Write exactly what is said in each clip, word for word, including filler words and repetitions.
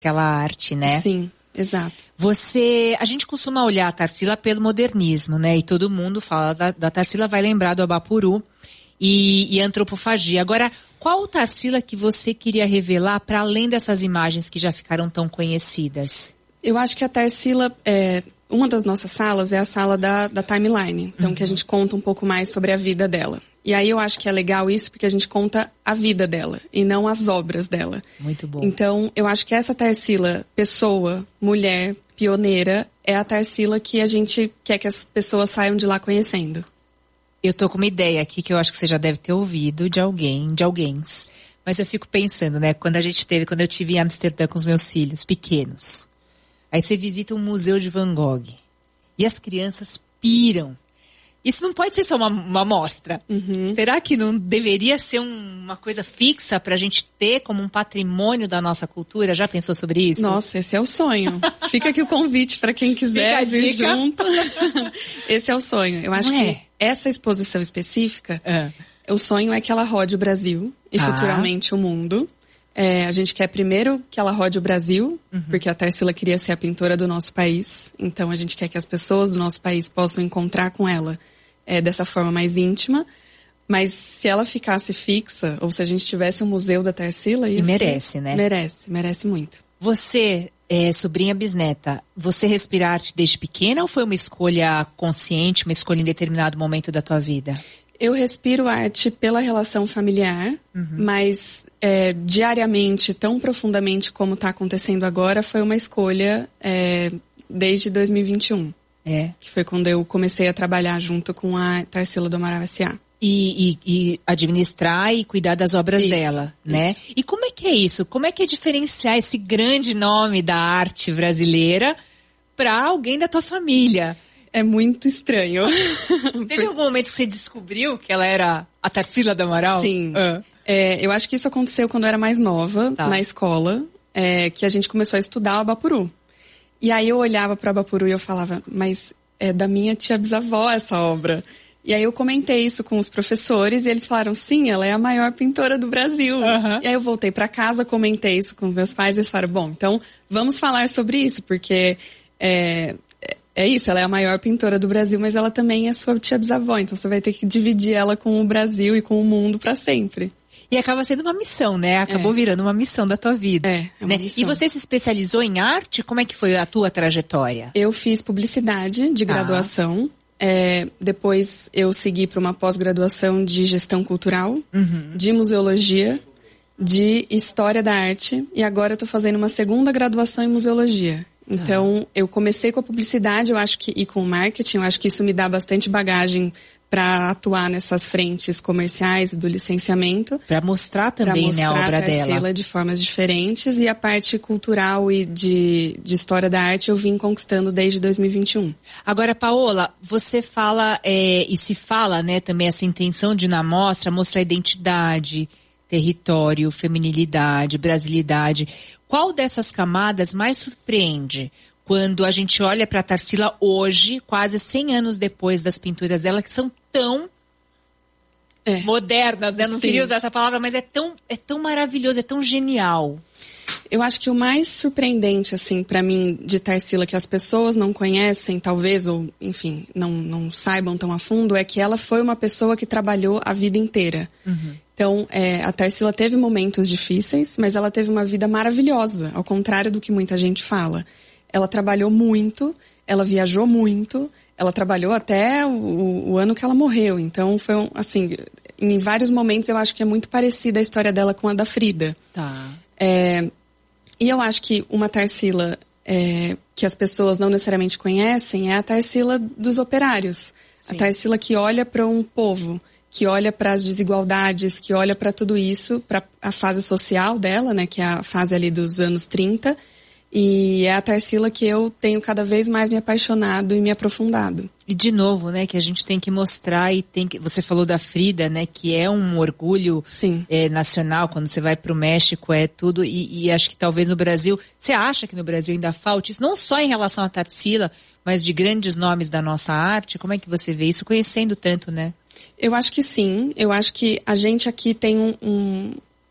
aquela arte, né? Sim, exato. Você, a gente costuma olhar a Tarsila pelo modernismo, né? E todo mundo fala da, da Tarsila, vai lembrar do Abapuru e, e antropofagia. Agora, qual Tarsila que você queria revelar para além dessas imagens que já ficaram tão conhecidas? Eu acho que a Tarsila, é, uma das nossas salas é a sala da, da timeline. Então, uhum. que a gente conta um pouco mais sobre a vida dela. E aí eu acho que é legal isso porque a gente conta a vida dela e não as obras dela. Muito bom. Então, eu acho que essa Tarsila, pessoa, mulher, pioneira, é a Tarsila que a gente quer que as pessoas saiam de lá conhecendo. Eu tô com uma ideia aqui que eu acho que você já deve ter ouvido de alguém, de alguém. Mas eu fico pensando, né, quando a gente teve, quando eu estive em Amsterdã com os meus filhos pequenos. Aí você visita um museu de Van Gogh. E as crianças piram. Isso não pode ser só uma, uma amostra. Uhum. Será que não deveria ser um, uma coisa fixa pra gente ter como um patrimônio da nossa cultura? Já pensou sobre isso? Nossa, esse é o sonho. Fica aqui o convite pra quem quiser vir junto. Esse é o sonho. Eu acho não que é. essa exposição específica, é. o sonho é que ela rode o Brasil e ah. futuramente o mundo. É, a gente quer primeiro que ela rode o Brasil, uhum. porque a Tarsila queria ser a pintora do nosso país. Então a gente quer que as pessoas do nosso país possam encontrar com ela é, dessa forma mais íntima. Mas se ela ficasse fixa, ou se a gente tivesse um museu da Tarsila... E merece, ser, né? Merece, merece muito. Você, é, sobrinha bisneta, você respira arte desde pequena ou foi uma escolha consciente, uma escolha em determinado momento da tua vida? Eu respiro arte pela relação familiar, uhum. mas é, diariamente, tão profundamente como está acontecendo agora, foi uma escolha é, desde dois mil e vinte e um. É. Que foi quando eu comecei a trabalhar junto com a Tarsila do Amaral S A E, e, e administrar e cuidar das obras isso, dela, né? Isso. E como é que é isso? Como é que é diferenciar esse grande nome da arte brasileira para alguém da tua família? É muito estranho. Teve algum momento que você descobriu que ela era a Tarsila do Amaral? Sim. Ah. É, eu acho que isso aconteceu quando eu era mais nova, tá. na escola, é, que a gente começou a estudar o Abapuru. E aí eu olhava para o Abapuru e eu falava, mas é da minha tia-bisavó essa obra. E aí eu comentei isso com os professores e eles falaram, sim, ela é a maior pintora do Brasil. Uhum. E aí eu voltei para casa, comentei isso com os meus pais e eles falaram, bom, então vamos falar sobre isso, porque... É, É isso, ela é a maior pintora do Brasil, mas ela também é sua tia-bisavó, então você vai ter que dividir ela com o Brasil e com o mundo pra sempre. E acaba sendo uma missão, né? Acabou é. virando uma missão da tua vida. É, é uma né? missão. E você se especializou em arte? Como é que foi a tua trajetória? Eu fiz publicidade de graduação, ah. é, depois eu segui para uma pós-graduação de gestão cultural, uhum. de museologia, de história da arte, e agora eu tô fazendo uma segunda graduação em museologia. Então, eu comecei com a publicidade, eu acho que, e com o marketing, eu acho que isso me dá bastante bagagem para atuar nessas frentes comerciais do licenciamento. Para mostrar também, mostrar, né, a obra a dela. De formas diferentes, e a parte cultural e de, de história da arte eu vim conquistando desde dois mil e vinte e um. Agora, Paola, você fala, é, e se fala, né, também essa intenção de na mostra mostrar identidade, território, feminilidade, brasilidade. Qual dessas camadas mais surpreende quando a gente olha para a Tarsila hoje, quase cem anos depois das pinturas dela, que são tão é. modernas, né? Não Sim. queria usar essa palavra, mas é tão, é tão maravilhoso, é tão genial. Eu acho que o mais surpreendente, assim, para mim, de Tarsila, que as pessoas não conhecem, talvez, ou, enfim, não, não saibam tão a fundo, é que ela foi uma pessoa que trabalhou a vida inteira. Uhum. Então, é, a Tarsila teve momentos difíceis, mas ela teve uma vida maravilhosa, ao contrário do que muita gente fala. Ela trabalhou muito, ela viajou muito, ela trabalhou até o, o ano que ela morreu. Então, foi, um, assim, em vários momentos eu acho que é muito parecida a história dela com a da Frida. Tá. É, e eu acho que uma Tarsila é, que as pessoas não necessariamente conhecem é a Tarsila dos operários. Sim. A Tarsila que olha para um povo, que olha para as desigualdades, que olha para tudo isso, para a fase social dela, né, que é a fase ali dos anos trinta, e é a Tarsila que eu tenho cada vez mais me apaixonado e me aprofundado. E de novo, né, que a gente tem que mostrar e tem que... Você falou da Frida, né, que é um orgulho é, nacional, quando você vai pro México, é tudo, e, e acho que talvez no Brasil, você acha que no Brasil ainda falta isso, não só em relação à Tarsila, mas de grandes nomes da nossa arte? Como é que você vê isso, conhecendo tanto, né? Eu acho que sim, eu acho que a gente aqui tem um, um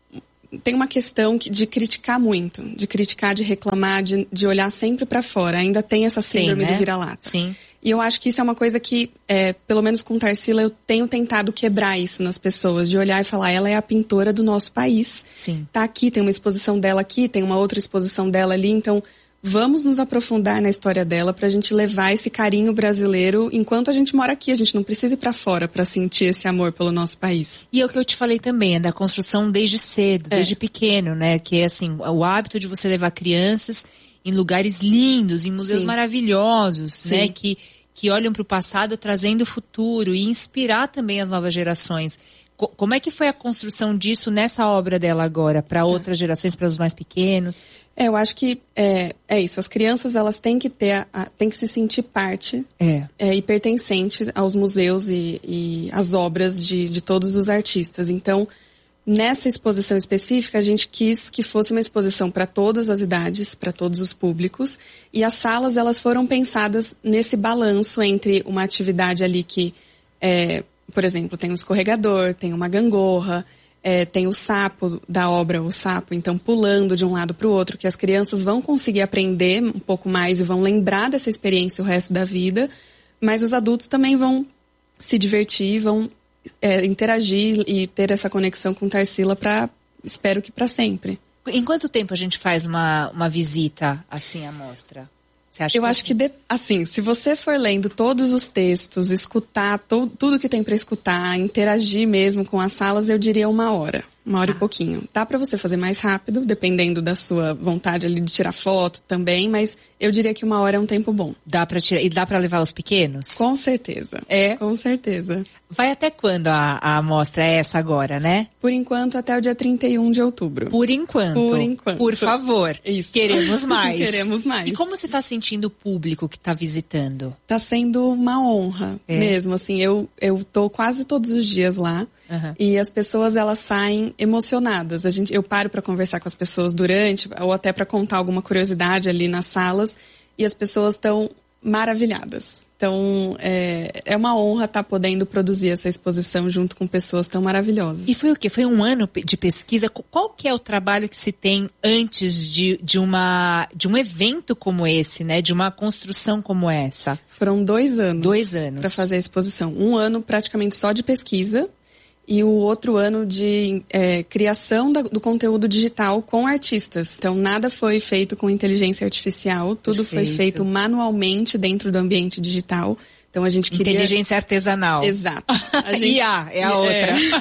tem uma questão de criticar muito, de criticar, de reclamar, de, de olhar sempre para fora. Ainda tem essa síndrome, né, do vira-lata. Sim. E eu acho que isso é uma coisa que, é, pelo menos com Tarsila, eu tenho tentado quebrar isso nas pessoas, de olhar e falar, ela é a pintora do nosso país. Sim. Tá aqui, tem uma exposição dela aqui, tem uma outra exposição dela ali, então vamos nos aprofundar na história dela pra gente levar esse carinho brasileiro enquanto a gente mora aqui. A gente não precisa ir pra fora pra sentir esse amor pelo nosso país. E é o que eu te falei também, é da construção desde cedo, é. desde pequeno, né? Que é assim, o hábito de você levar crianças em lugares lindos, em museus Sim. maravilhosos, Sim. né? Que, que olham para o passado trazendo o futuro e inspirar também as novas gerações. Co- como é que foi a construção disso nessa obra dela agora, para outras é. gerações, para os mais pequenos? É, eu acho que é, é isso. As crianças, elas têm que ter, a, a, têm que se sentir parte é. É, e pertencente aos museus e, e às obras de, de todos os artistas. Então, nessa exposição específica, a gente quis que fosse uma exposição para todas as idades, para todos os públicos, e as salas, elas foram pensadas nesse balanço entre uma atividade ali que, é, por exemplo, tem um escorregador, tem uma gangorra, é, tem o sapo da obra, o sapo, então pulando de um lado para o outro, que as crianças vão conseguir aprender um pouco mais e vão lembrar dessa experiência o resto da vida, mas os adultos também vão se divertir, vão É, interagir e ter essa conexão com Tarsila para, espero que para sempre. Em quanto tempo a gente faz uma, uma visita assim à mostra? Você acha Eu que... acho que, de, assim, se você for lendo todos os textos, escutar to, tudo que tem para escutar, interagir mesmo com as salas, eu diria uma hora. Uma hora ah. e pouquinho. Dá para você fazer mais rápido, dependendo da sua vontade ali de tirar foto também, mas eu diria que uma hora é um tempo bom. Dá para tirar, e dá para levar os pequenos? Com certeza. É? Com certeza. Vai até quando a, a amostra é essa agora, né? Por enquanto, até o dia trinta e um de outubro. Por enquanto. Por enquanto. Por favor. Isso. Queremos mais. Queremos mais. E como você está sentindo o público que está visitando? Tá sendo uma honra é. mesmo, assim, eu, eu tô quase todos os dias lá. Uhum. E as pessoas, elas saem emocionadas. A gente, eu paro para conversar com as pessoas durante, ou até para contar alguma curiosidade ali nas salas, e as pessoas estão maravilhadas. Então, é, é uma honra estar podendo produzir essa exposição junto com pessoas tão maravilhosas. E foi o quê? Foi um ano de pesquisa? Qual que é o trabalho que se tem antes de, de, uma, de um evento como esse, né? De uma construção como essa? Foram dois anos. Dois anos. Para fazer a exposição. Um ano praticamente só de pesquisa, e o outro ano de é, criação da, do conteúdo digital com artistas. Então, nada foi feito com inteligência artificial, tudo Perfeito. Foi feito manualmente dentro do ambiente digital. Então, a gente queria... Inteligência artesanal. Exato. A gente... I A é a outra.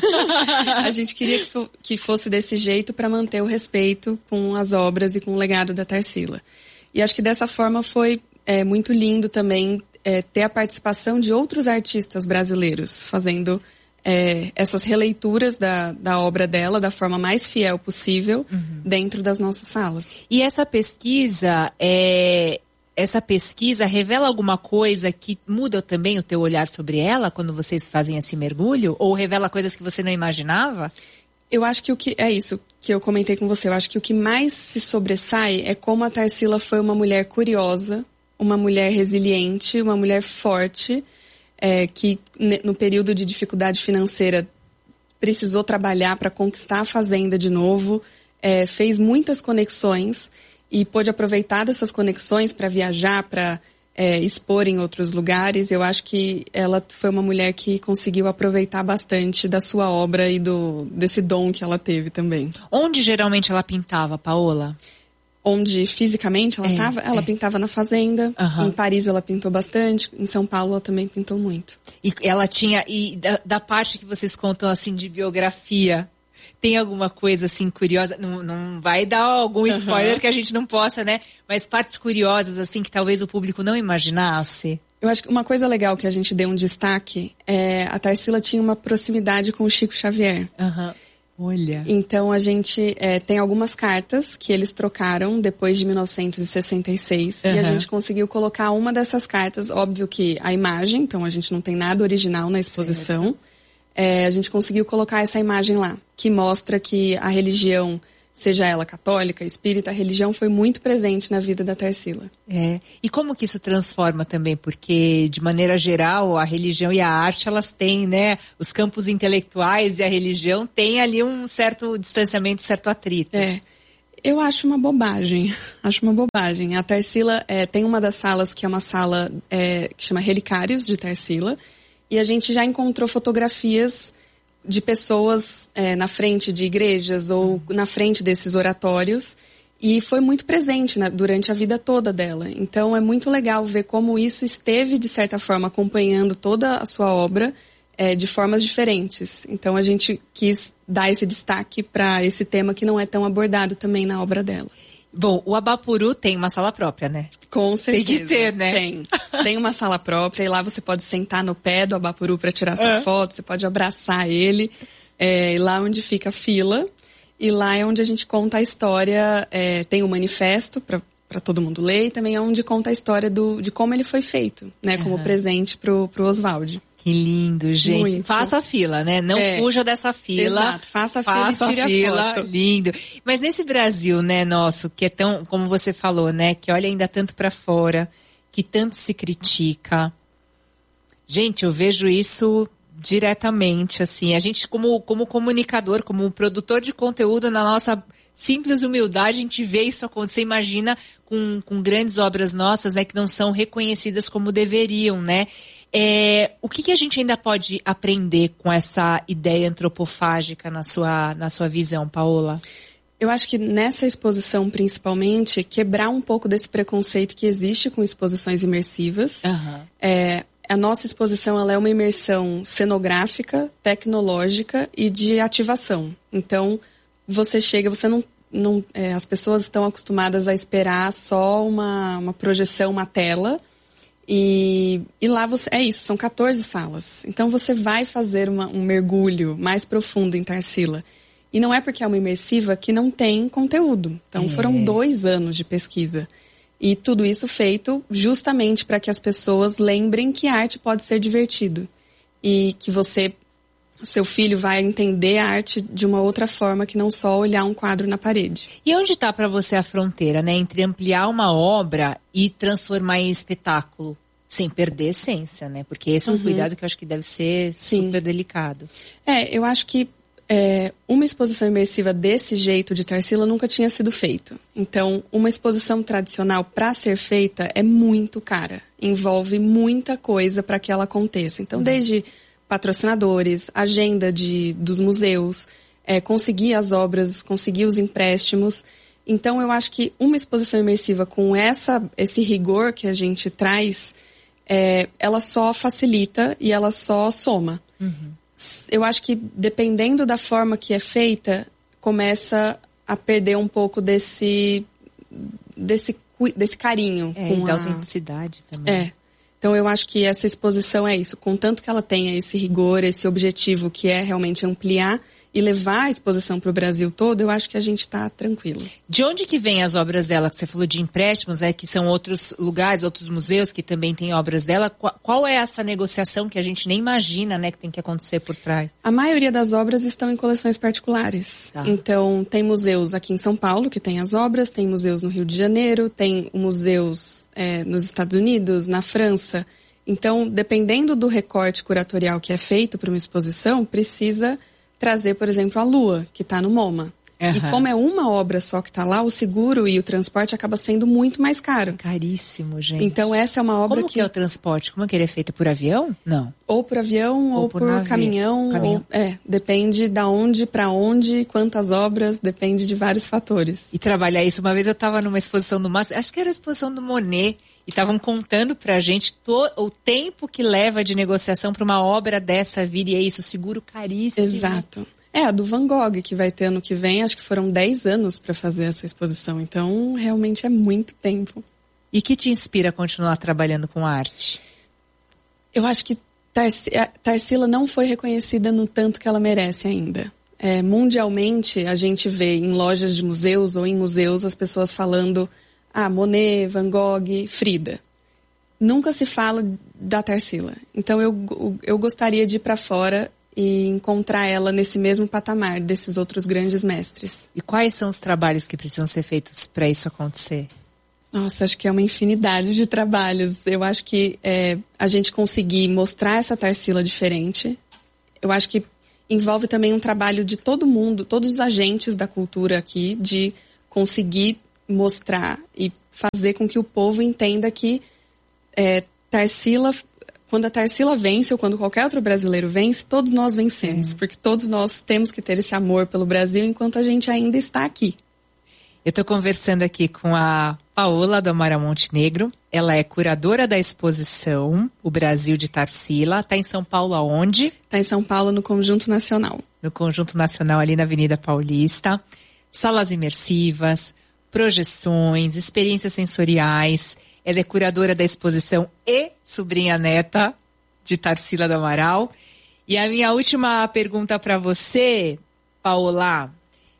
É. A gente queria que, so... que fosse desse jeito para manter o respeito com as obras e com o legado da Tarsila. E acho que dessa forma foi é, muito lindo também é, ter a participação de outros artistas brasileiros fazendo... É, essas releituras da, da obra dela da forma mais fiel possível uhum. dentro das nossas salas. E essa pesquisa, é, essa pesquisa revela alguma coisa que muda também o teu olhar sobre ela quando vocês fazem esse mergulho? Ou revela coisas que você não imaginava? Eu acho que o que é isso que eu comentei com você. Eu acho que o que mais se sobressai é como a Tarsila foi uma mulher curiosa, uma mulher resiliente, uma mulher forte, É, que no período de dificuldade financeira precisou trabalhar para conquistar a fazenda de novo, é, fez muitas conexões e pôde aproveitar dessas conexões para viajar, para é, expor em outros lugares. Eu acho que ela foi uma mulher que conseguiu aproveitar bastante da sua obra e do, desse dom que ela teve também. Onde geralmente ela pintava, Paola? Onde fisicamente ela estava, é, ela é. pintava na fazenda, uhum. Em Paris ela pintou bastante, em São Paulo ela também pintou muito. E ela tinha, e da, da parte que vocês contam assim de biografia, tem alguma coisa assim curiosa, não, não vai dar algum spoiler uhum. que a gente não possa, né? Mas partes curiosas assim que talvez o público não imaginasse. Eu acho que uma coisa legal que a gente deu um destaque é a Tarsila tinha uma proximidade com o Chico Xavier. Aham. Uhum. Olha. Então a gente é, tem algumas cartas que eles trocaram depois de mil novecentos e sessenta e seis uhum. e a gente conseguiu colocar uma dessas cartas, óbvio que a imagem, então a gente não tem nada original na exposição, é, a gente conseguiu colocar essa imagem lá, que mostra que a religião seja ela católica, espírita, a religião foi muito presente na vida da Tarsila. É. E como que isso transforma também? Porque, de maneira geral, a religião e a arte, elas têm, né, os campos intelectuais e a religião têm ali um certo distanciamento, certo atrito. É. Eu acho uma bobagem, acho uma bobagem. A Tarsila é, tem uma das salas que é uma sala é, que chama Relicários de Tarsila, e a gente já encontrou fotografias de pessoas é, na frente de igrejas ou na frente desses oratórios, e foi muito presente na, durante a vida toda dela. Então é muito legal ver como isso esteve, de certa forma, acompanhando toda a sua obra, É, de formas diferentes. Então a gente quis dar esse destaque para esse tema que não é tão abordado também na obra dela. Bom, o Abapuru tem uma sala própria, né? Com certeza. Tem que ter, né? Tem. Tem uma sala própria e lá você pode sentar no pé do Abapuru para tirar sua é. foto, você pode abraçar ele. É, lá onde fica a fila. E lá é onde a gente conta a história, é, tem o manifesto para para todo mundo ler, e também é onde conta a história do, de como ele foi feito, né? Como uhum. presente pro, pro Oswald. Que lindo, gente. Muito. Faça a fila, né? Não é. fuja dessa fila. Exato, faça a faça fila e tire a fila. a foto. Lindo. Mas nesse Brasil, né, nosso, que é tão, como você falou, né, que olha ainda tanto pra fora, que tanto se critica. Gente, eu vejo isso diretamente, assim. A gente, como, como comunicador, como produtor de conteúdo, na nossa simples humildade, a gente vê isso acontecer. Imagina com, com grandes obras nossas, né, que não são reconhecidas como deveriam, né? É, o que, que a gente ainda pode aprender com essa ideia antropofágica na sua, na sua visão, Paola? Eu acho que nessa exposição, principalmente, quebrar um pouco desse preconceito que existe com exposições imersivas. Uhum. É, a nossa exposição ela é uma imersão cenográfica, tecnológica e de ativação. Então, você chega, você não... não é, as pessoas estão acostumadas a esperar só uma, uma projeção, uma tela. E, e lá você, é isso, são quatorze salas. Então você vai fazer uma, um mergulho mais profundo em Tarsila. E não é porque é uma imersiva que não tem conteúdo. Então é. foram dois anos de pesquisa. E tudo isso feito justamente para que as pessoas lembrem que a arte pode ser divertido. E que você, seu filho vai entender a arte de uma outra forma que não só olhar um quadro na parede. E onde está para você a fronteira, né? Entre ampliar uma obra e transformar em espetáculo, sem perder a essência, né? Porque esse é um uhum. cuidado que eu acho que deve ser Sim. super delicado. É, eu acho que é, uma exposição imersiva desse jeito de Tarsila nunca tinha sido feita. Então, uma exposição tradicional, para ser feita, é muito cara. Envolve muita coisa para que ela aconteça. Então, uhum. desde patrocinadores, agenda de, dos museus, é, conseguir as obras, conseguir os empréstimos. Então, eu acho que uma exposição imersiva com essa, esse rigor que a gente traz, é, ela só facilita e ela só soma. Uhum. Eu acho que, dependendo da forma que é feita, começa a perder um pouco desse, desse, desse carinho. É, com e da a... autenticidade também. É. Então, eu acho que essa exposição é isso. Contanto que ela tenha esse rigor, esse objetivo que é realmente ampliar e levar a exposição para o Brasil todo, eu acho que a gente está tranquilo. De onde que vem as obras dela? Que você falou de empréstimos, é que são outros lugares, outros museus que também têm obras dela. Qual, qual é essa negociação que a gente nem imagina, né, que tem que acontecer por trás? A maioria das obras estão em coleções particulares. Tá. Então, tem museus aqui em São Paulo que tem as obras, tem museus no Rio de Janeiro, tem museus é, nos Estados Unidos, na França. Então, dependendo do recorte curatorial que é feito para uma exposição, precisa trazer, por exemplo, a Lua, que está no MoMA. Uhum. E como é uma obra só que está lá, o seguro e o transporte acaba sendo muito mais caro. Caríssimo, gente. Então essa é uma obra Como que... que é o transporte? Como é que ele é feito? Por avião? Não. Ou por avião, ou, ou por, por caminhão. caminhão. Ou, é, depende da onde, para onde, quantas obras, depende de vários fatores. E trabalhar isso, uma vez eu estava numa exposição do Márcio, acho que era a exposição do Monet, e estavam contando pra gente to, o tempo que leva de negociação para uma obra dessa vida, e é isso, seguro caríssimo. Exato. É, a do Van Gogh, que vai ter ano que vem, acho que foram dez anos para fazer essa exposição. Então, realmente é muito tempo. E que te inspira a continuar trabalhando com arte? Eu acho que Tarsi, Tarsila não foi reconhecida no tanto que ela merece ainda. É, mundialmente, a gente vê em lojas de museus ou em museus as pessoas falando ah, Monet, Van Gogh, Frida. Nunca se fala da Tarsila. Então, eu, eu gostaria de ir para fora e encontrar ela nesse mesmo patamar desses outros grandes mestres. E quais são os trabalhos que precisam ser feitos para isso acontecer? Nossa, acho que é uma infinidade de trabalhos. Eu acho que é, a gente conseguir mostrar essa Tarsila diferente, eu acho que envolve também um trabalho de todo mundo, todos os agentes da cultura aqui, de conseguir mostrar e fazer com que o povo entenda que é, Tarsila, quando a Tarsila vence ou quando qualquer outro brasileiro vence, todos nós vencemos, é. porque todos nós temos que ter esse amor pelo Brasil enquanto a gente ainda está aqui. Eu estou conversando aqui com a Paola do Amaral Montenegro. Ela é curadora da exposição O Brasil de Tarsila. Está em São Paulo aonde? Está em São Paulo, no Conjunto Nacional. No Conjunto Nacional, ali na Avenida Paulista. Salas imersivas, projeções, experiências sensoriais. Ela é curadora da exposição e sobrinha neta de Tarsila do Amaral. E a minha última pergunta para você, Paola.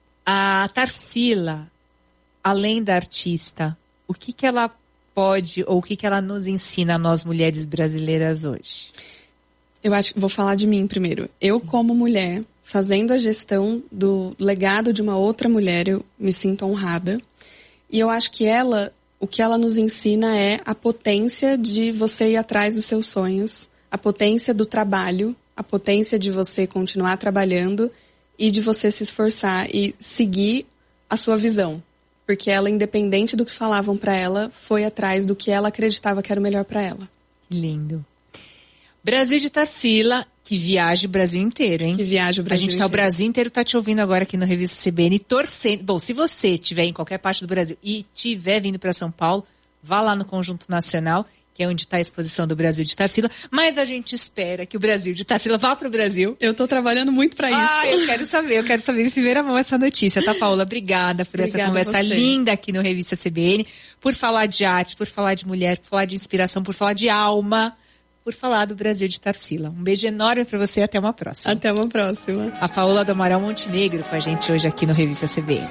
A Tarsila, além da artista, o que que ela pode, ou o que que ela nos ensina a nós mulheres brasileiras hoje? Eu acho que vou falar de mim primeiro. Eu, Sim. como mulher, fazendo a gestão do legado de uma outra mulher, eu me sinto honrada. E eu acho que ela, o que ela nos ensina é a potência de você ir atrás dos seus sonhos, a potência do trabalho, a potência de você continuar trabalhando e de você se esforçar e seguir a sua visão. Porque ela, independente do que falavam para ela, foi atrás do que ela acreditava que era o melhor para ela. Lindo. Brasil de Tarsila, que viaja o Brasil inteiro, hein? Que viaja o Brasil inteiro. A gente tá, inteiro. O Brasil inteiro tá te ouvindo agora aqui no Revista C B N, torcendo. Bom, se você estiver em qualquer parte do Brasil e estiver vindo para São Paulo, vá lá no Conjunto Nacional, que é onde está a exposição do Brasil de Tarsila, mas a gente espera que o Brasil de Tarsila vá para o Brasil. Eu tô trabalhando muito para isso. Ah, eu quero saber, eu quero saber em primeira mão essa notícia, tá, Paola? Obrigada por Obrigada essa conversa linda aqui no Revista C B N, por falar de arte, por falar de mulher, por falar de inspiração, por falar de alma, por falar do Brasil de Tarsila. Um beijo enorme para você e até uma próxima. Até uma próxima. A Paola do Amaral Montenegro com a gente hoje aqui no Revista C B N.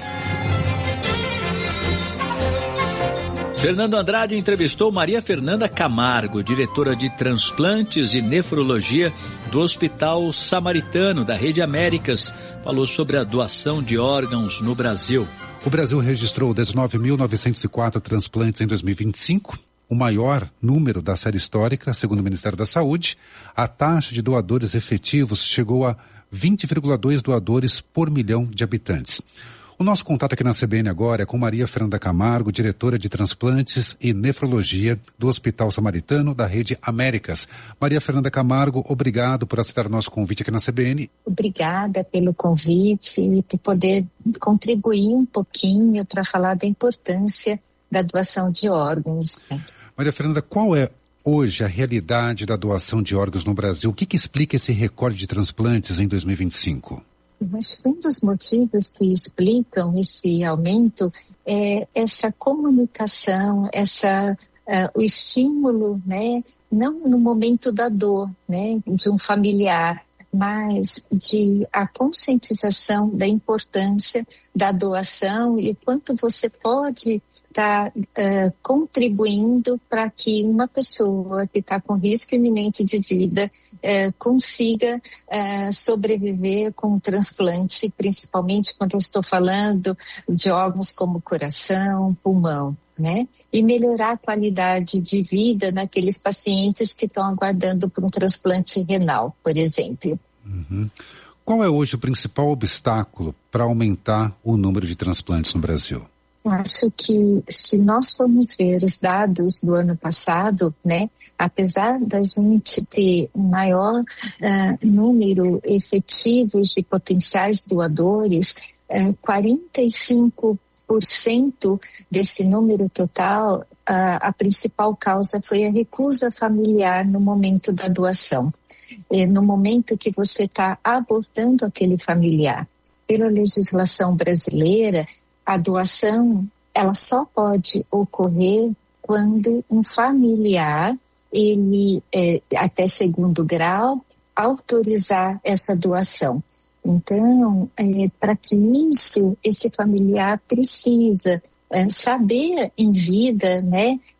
Fernando Andrade entrevistou Maria Fernanda Camargo, diretora de transplantes e nefrologia do Hospital Samaritano da Rede Américas. Falou sobre a doação de órgãos no Brasil. O Brasil registrou dezenove mil novecentos e quatro transplantes em dois mil e vinte e cinco, o maior número da série histórica, segundo o Ministério da Saúde. A taxa de doadores efetivos chegou a vinte vírgula dois doadores por milhão de habitantes. O nosso contato aqui na C B N agora é com Maria Fernanda Camargo, diretora de transplantes e nefrologia do Hospital Samaritano da Rede Américas. Maria Fernanda Camargo, obrigado por aceitar o nosso convite aqui na C B N. Obrigada pelo convite e por poder contribuir um pouquinho para falar da importância da doação de órgãos. Maria Fernanda, qual é hoje a realidade da doação de órgãos no Brasil? O que que explica esse recorde de transplantes em dois mil e vinte e cinco? Mas um dos motivos que explicam esse aumento é essa comunicação, essa, uh, o estímulo, né, não no momento da dor, né, de um familiar, mas de a conscientização da importância da doação e o quanto você pode estar tá, uh, contribuindo para que uma pessoa que está com risco iminente de vida uh, consiga uh, sobreviver com o transplante, principalmente quando eu estou falando de órgãos como coração, pulmão, né? E melhorar a qualidade de vida naqueles pacientes que estão aguardando por um transplante renal, por exemplo. Uhum. Qual é hoje o principal obstáculo para aumentar o número de transplantes no Brasil? Eu acho que se nós formos ver os dados do ano passado, né, apesar da gente ter um maior uh, número efetivo de potenciais doadores, uh, quarenta e cinco por cento desse número total, uh, a principal causa foi a recusa familiar no momento da doação, e no momento que você está abortando aquele familiar. Pela legislação brasileira, a doação, ela só pode ocorrer quando um familiar, ele, é, até segundo grau, autorizar essa doação. Então, é, para que isso, esse familiar precisa é, saber em vida, né,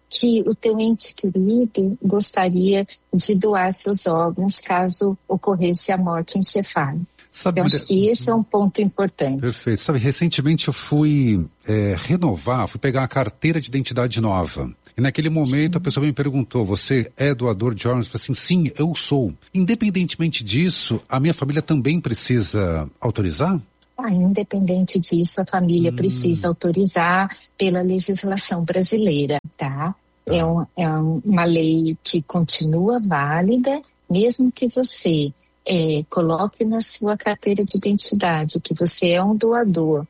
que o teu ente querido gostaria de doar seus órgãos caso ocorresse a morte encefálica. Sabe, então, acho que esse é um ponto importante. Perfeito. Sabe, recentemente eu fui é, renovar, fui pegar uma carteira de identidade nova. E naquele momento sim. a pessoa me perguntou, você é doador de órgãos? Eu falei assim, sim, eu sou. Independentemente disso, a minha família também precisa autorizar? Ah, independente disso, a família hum. precisa autorizar pela legislação brasileira, tá? tá. É, um, é uma lei que continua válida, mesmo que você é, coloque na sua carteira de identidade que você é um doador,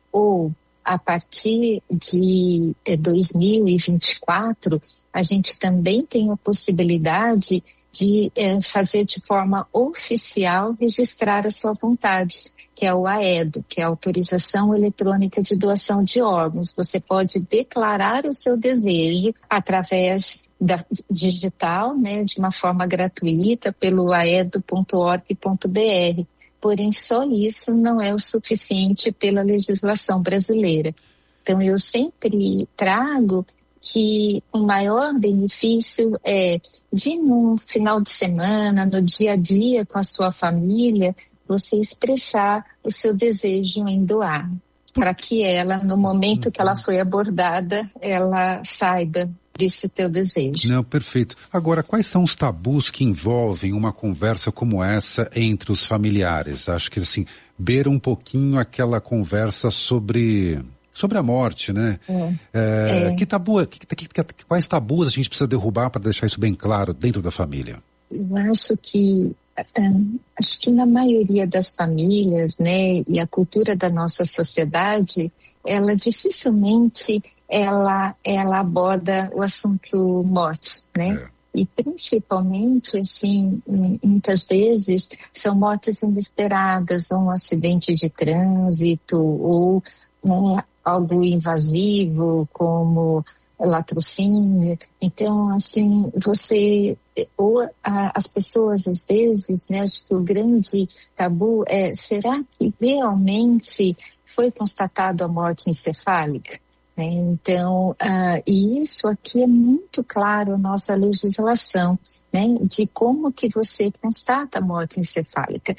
ou a partir de é, dois mil e vinte e quatro, a gente também tem a possibilidade de é, fazer de forma oficial registrar a sua vontade, que é o AEDO, que é a Autorização Eletrônica de Doação de Órgãos. Você pode declarar o seu desejo através da digital, né, de uma forma gratuita pelo aedo ponto org ponto br. Porém, só isso não é o suficiente pela legislação brasileira. Então, eu sempre trago que o maior benefício é de, no final de semana, no dia a dia com a sua família, você expressar o seu desejo em doar, para que ela, no momento que ela foi abordada, ela saiba desse teu desejo. Não, perfeito. Agora, quais são os tabus que envolvem uma conversa como essa entre os familiares? Acho que, assim, beira um pouquinho aquela conversa sobre... sobre a morte, né? É. É, é. Que tabu, que, que, que, quais tabus a gente precisa derrubar para deixar isso bem claro dentro da família? Eu acho que Um, acho que na maioria das famílias, né, e a cultura da nossa sociedade, ela dificilmente ela, ela aborda o assunto morte, né? É. E principalmente, assim, muitas vezes são mortes inesperadas, ou um acidente de trânsito, ou né, algo invasivo, como latrocínio. Então, assim, você, ou a, as pessoas às vezes, né, acho que o grande tabu é, será que realmente foi constatado a morte encefálica? Né? Então, uh, e isso aqui é muito claro na nossa legislação, né, de como que você constata a morte encefálica.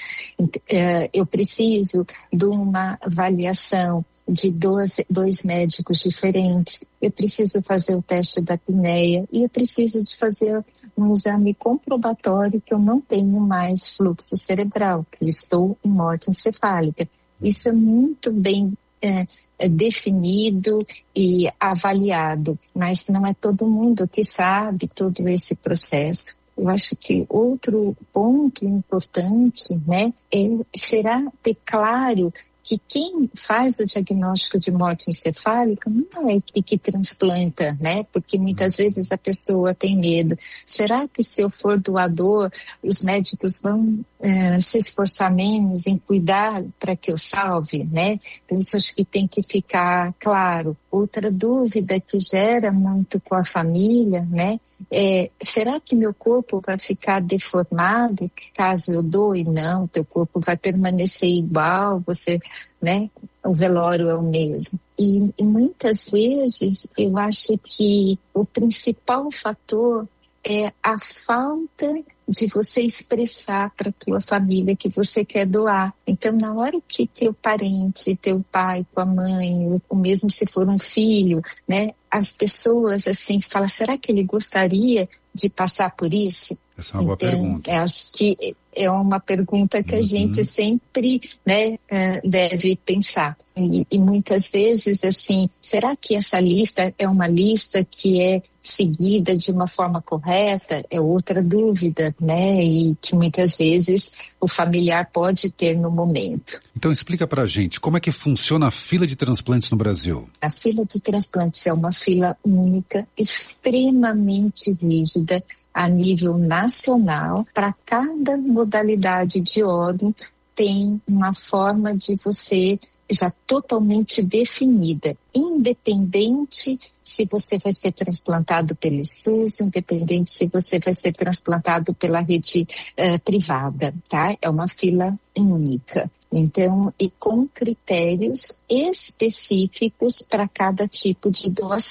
Uh, eu preciso de uma avaliação de dois, dois médicos diferentes, eu preciso fazer o teste da apneia e eu preciso de fazer um exame comprobatório que eu não tenho mais fluxo cerebral, que eu estou em morte encefálica. Isso é muito bem é, é definido e avaliado, mas não é todo mundo que sabe todo esse processo. Eu acho que outro ponto importante, né, é, será ter claro que quem faz o diagnóstico de morte encefálica não é a equipe que transplanta, né? Porque muitas vezes a pessoa tem medo. Será que se eu for doador, os médicos vão uh, se esforçar menos em cuidar para que eu salve, né? Então isso acho que tem que ficar claro. Outra dúvida que gera muito com a família, né? É, será que meu corpo vai ficar deformado caso eu doe? Não, teu corpo vai permanecer igual, você, né? O velório é o mesmo. E, e muitas vezes eu acho que o principal fator é a falta de você expressar para a tua família que você quer doar. Então, na hora que teu parente, teu pai, tua mãe, ou mesmo se for um filho, né, as pessoas assim falam, será que ele gostaria de passar por isso? Essa é uma boa então, pergunta. Acho que é uma pergunta que uhum. a gente sempre, né, deve pensar. E, e muitas vezes, assim, será que essa lista é uma lista que é seguida de uma forma correta? É outra dúvida, né? E que muitas vezes o familiar pode ter no momento. Então explica pra gente, como é que funciona a fila de transplantes no Brasil? A fila de transplantes é uma fila única, extremamente rígida, a nível nacional. Para cada modalidade de órgão tem uma forma de você já totalmente definida, independente se você vai ser transplantado pelo SUS, independente se você vai ser transplantado pela rede uh, privada, tá? É uma fila única. Então, e com critérios específicos para cada tipo de doação.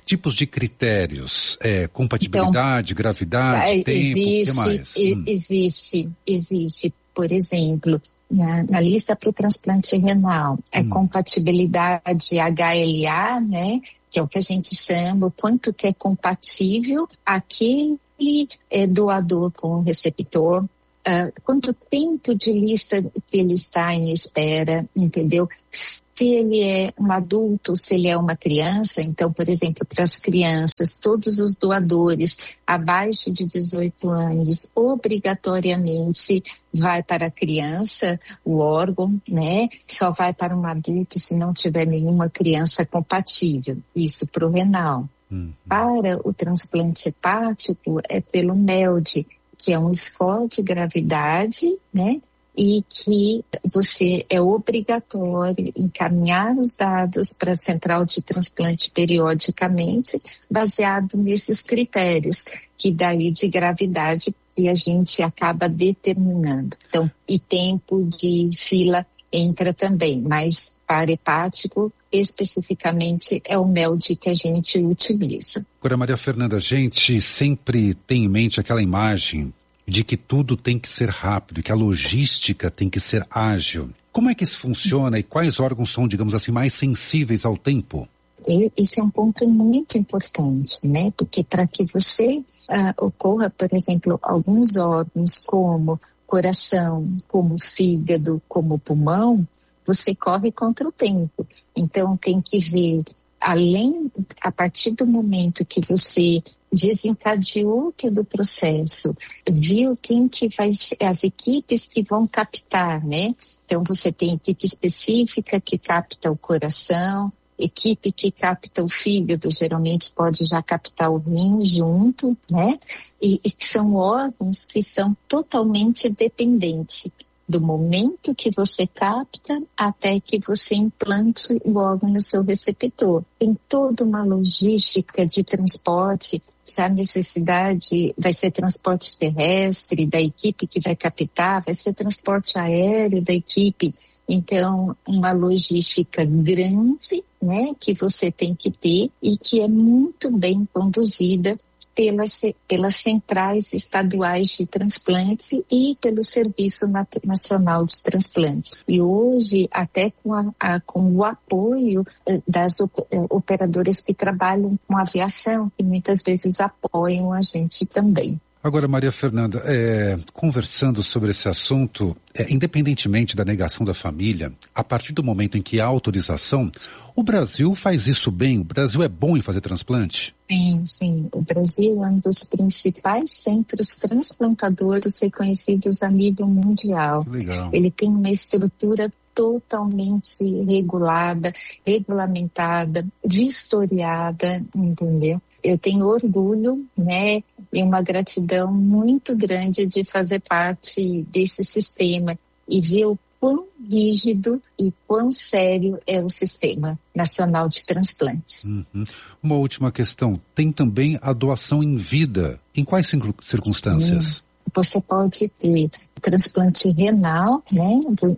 tipos de critérios? É, compatibilidade, então, gravidade, é, tempo, existe, o que mais? E, hum. Existe, existe, por exemplo, na, na lista para o transplante renal, é hum. compatibilidade H L A, né? Que é o que a gente chama, o quanto que é compatível aquele é, doador com o receptor, uh, quanto tempo de lista que ele está em espera, entendeu? Se ele é um adulto, se ele é uma criança, então, por exemplo, para as crianças, todos os doadores abaixo de dezoito anos, obrigatoriamente vai para a criança o órgão, né? Só vai para um adulto se não tiver nenhuma criança compatível. Isso para o renal. Uhum. Para o transplante hepático é pelo M E L D, que é um score de gravidade, né? E que você é obrigatório encaminhar os dados para a central de transplante periodicamente, baseado nesses critérios, que daí de gravidade que a gente acaba determinando. Então, e tempo de fila entra também, mas para hepático, especificamente, é o M E L D que a gente utiliza. Agora, Maria Fernanda, a gente sempre tem em mente aquela imagem de que tudo tem que ser rápido, que a logística tem que ser ágil. Como é que isso funciona e quais órgãos são, digamos assim, mais sensíveis ao tempo? Esse é um ponto muito importante, né? Porque para que você uh, ocorra, por exemplo, alguns órgãos como coração, como fígado, como pulmão, você corre contra o tempo. Então tem que ver, além, a partir do momento que você desencadeou todo o processo, viu quem que vai ser, as equipes que vão captar, né? Então você tem equipe específica que capta o coração, equipe que capta o fígado, geralmente pode já captar o rim junto, né? E, e são órgãos que são totalmente dependentes do momento que você capta até que você implante o órgão no seu receptor. Tem toda uma logística de transporte. Se a necessidade vai ser transporte terrestre da equipe que vai captar, vai ser transporte aéreo da equipe. Então, uma logística grande, né, que você tem que ter e que é muito bem conduzida pelas, pelas centrais estaduais de transplante e pelo Serviço Nacional de Transplante. E hoje, até com, a, a, com o apoio das operadoras que trabalham com aviação, que muitas vezes apoiam a gente também. Agora, Maria Fernanda, é, conversando sobre esse assunto, é, independentemente da negação da família, a partir do momento em que há autorização, o Brasil faz isso bem? O Brasil é bom em fazer transplante? Sim, sim. O Brasil é um dos principais centros transplantadores reconhecidos a nível mundial. Legal. Ele tem uma estrutura totalmente regulada, regulamentada, vistoriada, entendeu? Eu tenho orgulho, né, e uma gratidão muito grande de fazer parte desse sistema e ver o quão rígido e quão sério é o Sistema Nacional de Transplantes. Uhum. Uma última questão, tem também a doação em vida, em quais circunstâncias? Sim. Você pode ter transplante renal, né,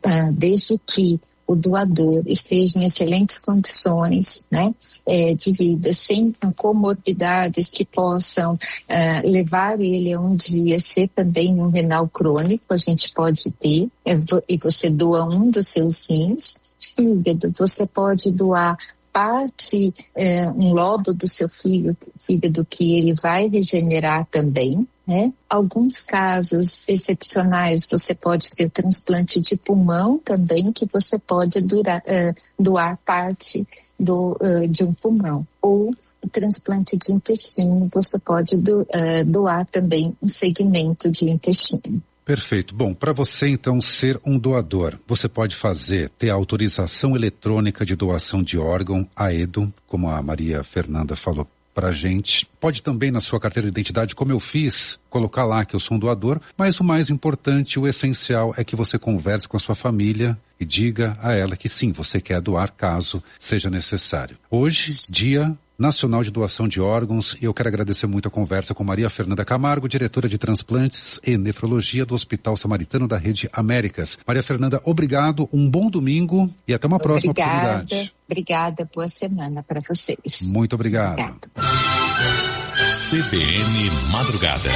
desde que o doador esteja em excelentes condições, né, é, de vida, sem comorbidades que possam é, levar ele a um dia ser também um renal crônico, a gente pode ter, é, e você doa um dos seus rins. Fígado, você pode doar parte, é, um lobo do seu fígado, fígado que ele vai regenerar também, né? Alguns casos excepcionais, você pode ter transplante de pulmão também, que você pode durar, uh, doar parte do, uh, de um pulmão. Ou o transplante de intestino, você pode do, uh, doar também um segmento de intestino. Perfeito. Bom, para você então ser um doador, você pode fazer, ter a autorização eletrônica de doação de órgão, a AEDO, como a Maria Fernanda falou pra gente. Pode também na sua carteira de identidade, como eu fiz, colocar lá que eu sou um doador, mas o mais importante, o essencial é que você converse com a sua família e diga a ela que sim, você quer doar caso seja necessário. Hoje, dia Nacional de Doação de Órgãos, e eu quero agradecer muito a conversa com Maria Fernanda Camargo, diretora de Transplantes e Nefrologia do Hospital Samaritano da Rede Américas. Maria Fernanda, obrigado, um bom domingo e até uma próxima obrigada, oportunidade. Obrigada, boa semana para vocês. Muito obrigado. Obrigado. C B N Madrugada.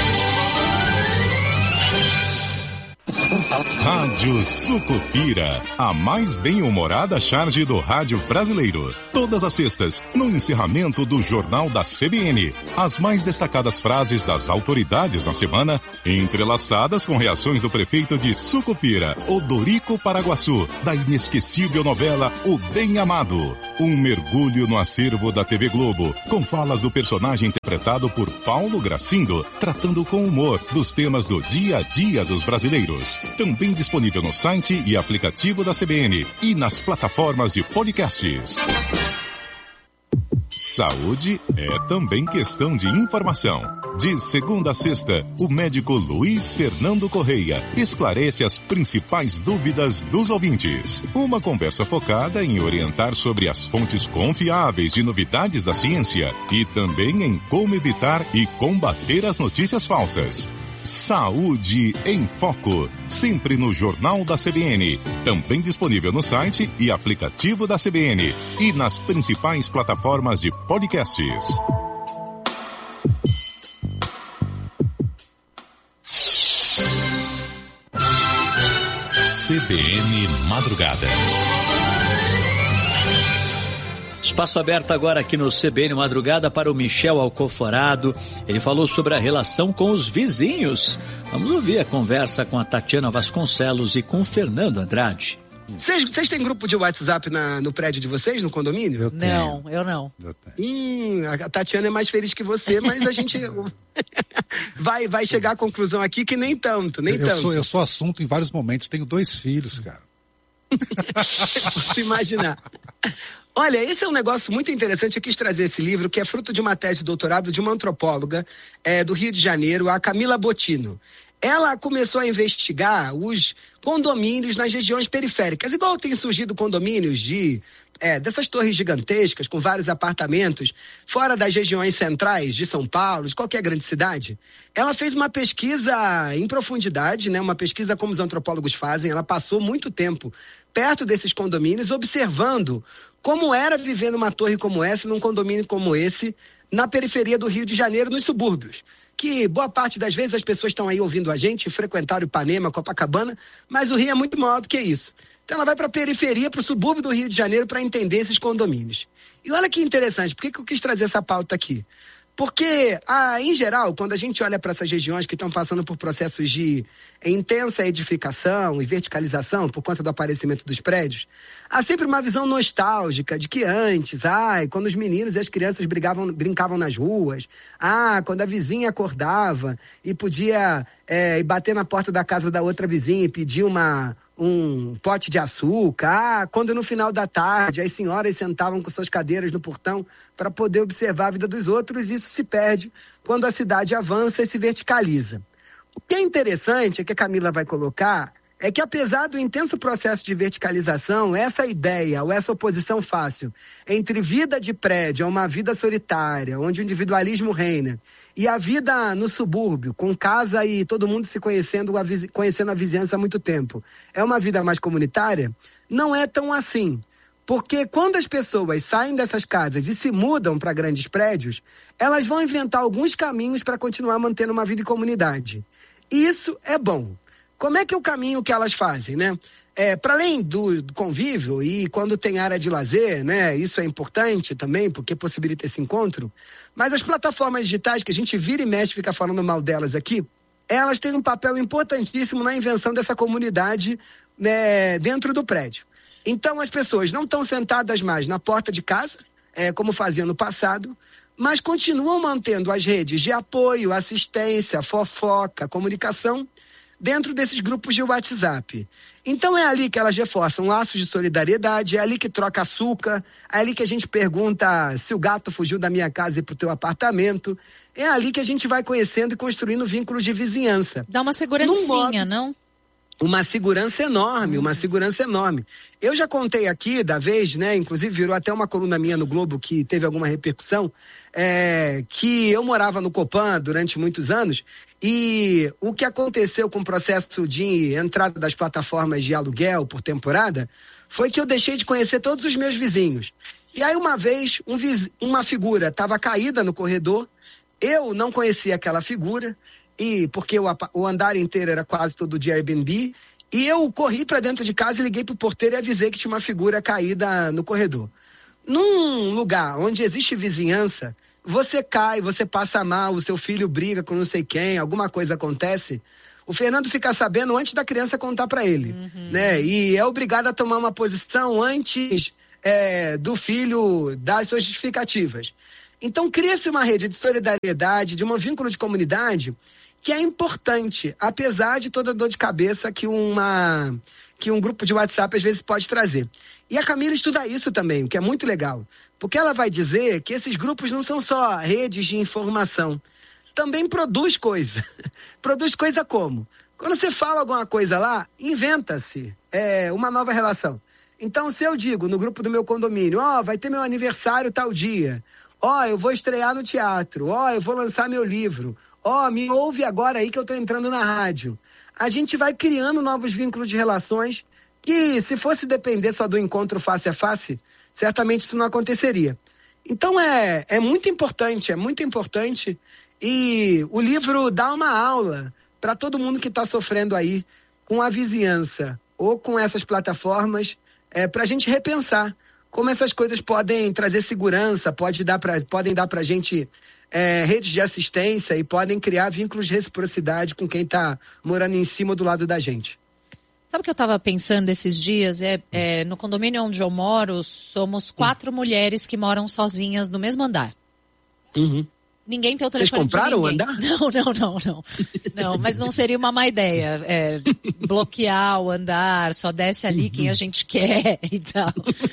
Rádio Sucupira, a mais bem-humorada charge do rádio brasileiro. Todas as sextas, no encerramento do Jornal da C B N. As mais destacadas frases das autoridades na semana, entrelaçadas com reações do prefeito de Sucupira, Odorico Paraguaçu, da inesquecível novela O Bem Amado. Um mergulho no acervo da T V Globo, com falas do personagem interpretado por Paulo Gracindo, tratando com humor dos temas do dia a dia dos brasileiros. Também disponível no site e aplicativo da C B N e nas plataformas de podcasts. Saúde é também questão de informação. De segunda a sexta, o médico Luiz Fernando Correia esclarece as principais dúvidas dos ouvintes. Uma conversa focada em orientar sobre as fontes confiáveis de novidades da ciência e também em como evitar e combater as notícias falsas. Saúde em Foco, sempre no Jornal da C B N, também disponível no site e aplicativo da C B N e nas principais plataformas de podcasts. C B N Madrugada. Espaço aberto agora aqui no C B N Madrugada para o Michel Alcoforado. Ele falou sobre a relação com os vizinhos. Vamos ouvir a conversa com a Tatiana Vasconcelos e com o Fernando Andrade. Vocês têm grupo de WhatsApp na, no prédio de vocês, no condomínio? Eu não, eu não. Eu hum, a Tatiana é mais feliz que você, mas a gente vai, vai chegar à conclusão aqui que nem tanto, nem eu tanto. Sou, eu sou assunto em vários momentos, tenho dois filhos, cara. Posso imaginar. Olha, esse é um negócio muito interessante. Eu quis trazer esse livro, que é fruto de uma tese de doutorado de uma antropóloga é, do Rio de Janeiro, a Camila Bottino. Ela começou a investigar os condomínios nas regiões periféricas. Igual tem surgido condomínios de, é, dessas torres gigantescas, com vários apartamentos, fora das regiões centrais de São Paulo, de qualquer grande cidade. Ela fez uma pesquisa em profundidade, né, uma pesquisa como os antropólogos fazem. Ela passou muito tempo perto desses condomínios, observando como era viver numa torre como essa, num condomínio como esse, na periferia do Rio de Janeiro, nos subúrbios. Que boa parte das vezes as pessoas estão aí ouvindo a gente, frequentaram Ipanema, Copacabana, mas o Rio é muito maior do que isso. Então ela vai para a periferia, para o subúrbio do Rio de Janeiro, para entender esses condomínios. E olha que interessante, por que, que eu quis trazer essa pauta aqui? Porque, ah, em geral, quando a gente olha para essas regiões que estão passando por processos de intensa edificação e verticalização por conta do aparecimento dos prédios, há sempre uma visão nostálgica de que antes, ai, quando os meninos e as crianças brigavam, brincavam nas ruas, ah, quando a vizinha acordava e podia é, bater na porta da casa da outra vizinha e pedir uma... um pote de açúcar, ah, quando no final da tarde as senhoras sentavam com suas cadeiras no portão para poder observar a vida dos outros, isso se perde quando a cidade avança e se verticaliza. O que é interessante, é que a Camila vai colocar, é que apesar do intenso processo de verticalização, essa ideia ou essa oposição fácil entre vida de prédio a uma vida solitária, onde o individualismo reina, e a vida no subúrbio, com casa e todo mundo se conhecendo, a viz... conhecendo a vizinhança há muito tempo, é uma vida mais comunitária, não é tão assim. Porque quando as pessoas saem dessas casas e se mudam para grandes prédios, elas vão inventar alguns caminhos para continuar mantendo uma vida em comunidade. Isso é bom. Como é que é o caminho que elas fazem, né? É, para além do, do convívio e quando tem área de lazer, né? Isso é importante também, porque possibilita esse encontro. Mas as plataformas digitais, que a gente vira e mexe, fica falando mal delas aqui, elas têm um papel importantíssimo na invenção dessa comunidade, né, dentro do prédio. Então as pessoas não estão sentadas mais na porta de casa, é, como faziam no passado, mas continuam mantendo as redes de apoio, assistência, fofoca, comunicação dentro desses grupos de WhatsApp. Então é ali que elas reforçam laços de solidariedade, é ali que troca açúcar, é ali que a gente pergunta se o gato fugiu da minha casa e pro teu apartamento, é ali que a gente vai conhecendo e construindo vínculos de vizinhança. Dá uma segurancinha, modo... não? uma segurança enorme, uma segurança enorme. Eu já contei aqui da vez, né, inclusive virou até uma coluna minha no Globo que teve alguma repercussão, é, que eu morava no Copan durante muitos anos e o que aconteceu com o processo de entrada das plataformas de aluguel por temporada foi que eu deixei de conhecer todos os meus vizinhos. E aí uma vez um viz... uma figura estava caída no corredor, eu não conhecia aquela figura, e porque o, o andar inteiro era quase todo de Airbnb, e eu corri para dentro de casa e liguei pro porteiro e avisei que tinha uma figura caída no corredor. Num lugar onde existe vizinhança, você cai, você passa mal, o seu filho briga com não sei quem, alguma coisa acontece, o Fernando fica sabendo antes da criança contar para ele, uhum. né? E é obrigado a tomar uma posição antes é, do filho dar as suas justificativas. Então cria-se uma rede de solidariedade, de um vínculo de comunidade que é importante, apesar de toda a dor de cabeça que, uma, que um grupo de WhatsApp às vezes pode trazer. E a Camila estuda isso também, o que é muito legal, porque ela vai dizer que esses grupos não são só redes de informação, também produz coisa. Produz coisa como? Quando você fala alguma coisa lá, inventa-se é, uma nova relação. Então, se eu digo no grupo do meu condomínio, ó, oh, vai ter meu aniversário tal dia, ó, oh, eu vou estrear no teatro, ó, oh, eu vou lançar meu livro, ó, oh, me ouve agora aí que eu tô entrando na rádio. A gente vai criando novos vínculos de relações que, se fosse depender só do encontro face a face, certamente isso não aconteceria. Então é, é muito importante, é muito importante, e o livro dá uma aula para todo mundo que está sofrendo aí com a vizinhança ou com essas plataformas, é, para a gente repensar como essas coisas podem trazer segurança, pode dar pra, podem dar para a gente é, redes de assistência e podem criar vínculos de reciprocidade com quem está morando em cima ou do lado da gente. Sabe o que eu estava pensando esses dias? É, é, no condomínio onde eu moro, somos quatro hum. mulheres que moram sozinhas no mesmo andar. Uhum. Ninguém tem o telefone de ninguém. Vocês compraram o andar? Não, não, não, não. Não, mas não seria uma má ideia. É, bloquear o andar, só desce ali uhum. quem a gente quer e tal.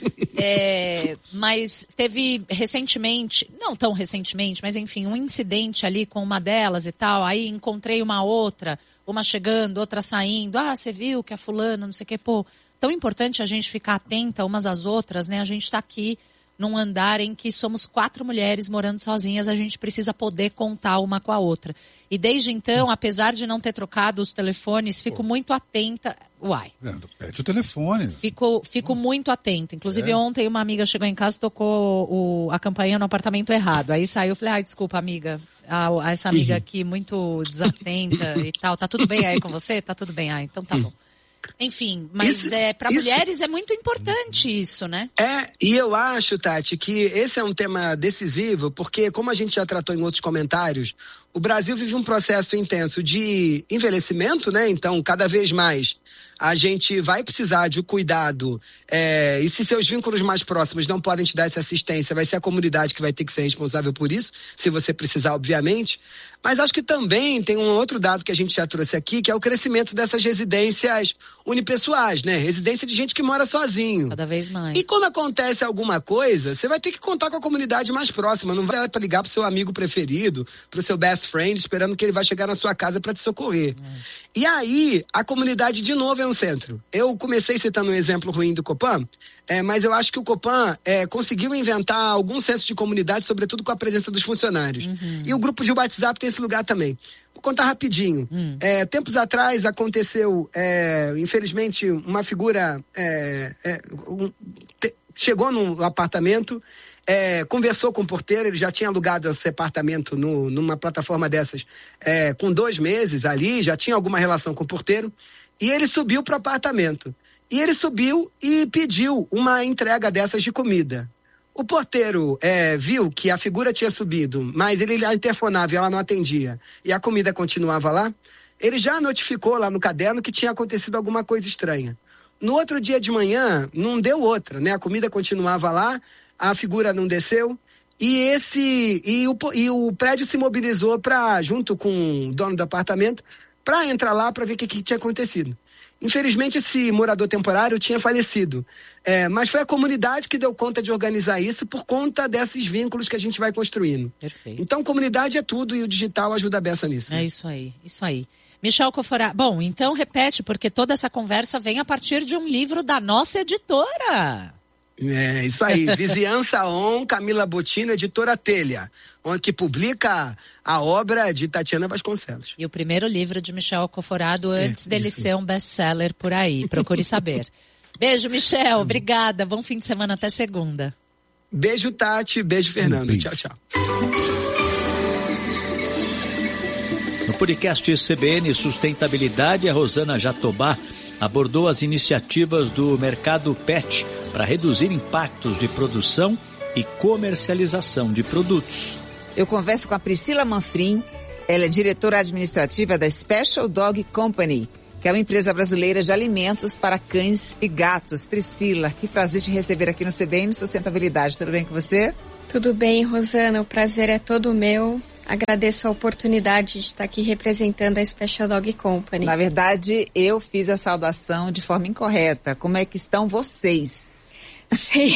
É, mas teve recentemente, não tão recentemente, mas enfim, um incidente ali com uma delas e tal. Aí encontrei uma outra, uma chegando, outra saindo. Ah, você viu que a fulana, não sei o quê. Pô, tão importante a gente ficar atenta umas às outras, né? A gente tá aqui num andar em que somos quatro mulheres morando sozinhas, a gente precisa poder contar uma com a outra. E desde então, apesar de não ter trocado os telefones, fico muito atenta. Uai. Pede o telefone. Fico, fico muito atenta. Inclusive, é. ontem uma amiga chegou em casa e tocou o, a campainha no apartamento errado. Aí saiu, eu falei, ai, desculpa, amiga. A, a essa amiga aqui muito desatenta e tal. Tá tudo bem aí com você? Tá tudo bem. Ah, então tá bom. Enfim, mas isso, é, para mulheres é muito importante isso, né? É, e eu acho, Tati, que esse é um tema decisivo, porque como a gente já tratou em outros comentários, o Brasil vive um processo intenso de envelhecimento, né? Então, cada vez mais a gente vai precisar de um cuidado, é, e se seus vínculos mais próximos não podem te dar essa assistência, vai ser a comunidade que vai ter que ser responsável por isso, se você precisar, obviamente. Mas acho que também tem um outro dado que a gente já trouxe aqui, que é o crescimento dessas residências unipessoais, né? Residência de gente que mora sozinho. Cada vez mais. E quando acontece alguma coisa, você vai ter que contar com a comunidade mais próxima. Não vai para ligar pro seu amigo preferido, pro seu best friend, esperando que ele vai chegar na sua casa para te socorrer. É. E aí, a comunidade de novo é um centro. Eu comecei citando um exemplo ruim do Copan, é, mas eu acho que o Copan é, conseguiu inventar algum senso de comunidade, sobretudo com a presença dos funcionários. Uhum. E o grupo de WhatsApp tem esse lugar também. Vou contar rapidinho. Hum. É, tempos atrás aconteceu, é, infelizmente, uma figura é, é, um, te, chegou no apartamento, é, conversou com o porteiro, ele já tinha alugado esse apartamento no, numa plataforma dessas é, com dois meses ali, já tinha alguma relação com o porteiro, e ele subiu para o apartamento. E ele subiu e pediu uma entrega dessas de comida. O porteiro é, viu que a figura tinha subido, mas ele interfonava e ela não atendia, e a comida continuava lá. Ele já notificou lá no caderno que tinha acontecido alguma coisa estranha. No outro dia de manhã, não deu outra, né? A comida continuava lá, a figura não desceu, e esse e o, e o prédio se mobilizou para, junto com o dono do apartamento, para entrar lá para ver o que, que tinha acontecido. Infelizmente, esse morador temporário tinha falecido. É, mas foi a comunidade que deu conta de organizar isso por conta desses vínculos que a gente vai construindo. Perfeito. Então, comunidade é tudo e o digital ajuda a beça nisso. É né? isso aí, isso aí. Michel Coforado, bom, então repete, porque toda essa conversa vem a partir de um livro da nossa editora. É, isso aí. Vizinhança On, Camila Bottino, editora Telha, que publica a obra de Tatiana Vasconcelos. E o primeiro livro de Michel Coforado antes é, dele isso. ser um best-seller por aí. Procure saber. Beijo, Michel. Obrigada. Bom fim de semana. Até segunda. Beijo, Tati. Beijo, Fernando. Beijo. Tchau, tchau. No podcast C B N Sustentabilidade, a Rosana Jatobá abordou as iniciativas do mercado pet para reduzir impactos de produção e comercialização de produtos. Eu converso com a Priscila Manfrim, ela é diretora administrativa da Special Dog Company, que é uma empresa brasileira de alimentos para cães e gatos. Priscila, que prazer te receber aqui no C B N Sustentabilidade. Tudo bem com você? Tudo bem, Rosana. O prazer é todo meu. Agradeço a oportunidade de estar aqui representando a Special Dog Company. Na verdade, eu fiz a saudação de forma incorreta. Como é que estão vocês? Sim.